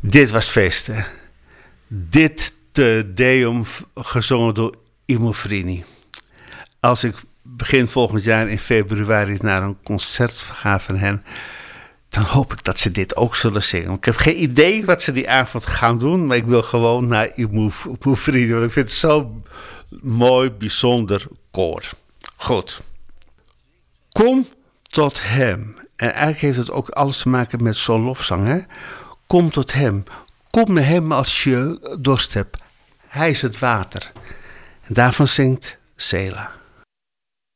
Dit was feest, hè? Dit Te Deum gezongen door Imo Frini. Als ik begin volgend jaar in februari naar een concert ga van hen, dan hoop ik dat ze dit ook zullen zingen. Ik heb geen idee wat ze die avond gaan doen, maar ik wil gewoon naar Imo Frini, want ik vind het zo mooi, bijzonder koor. Goed. Kom tot hem. En eigenlijk heeft het ook alles te maken met zo'n lofzang, hè? Kom tot hem. Kom naar hem als je dorst hebt. Hij is het water. En daarvan zingt Sela.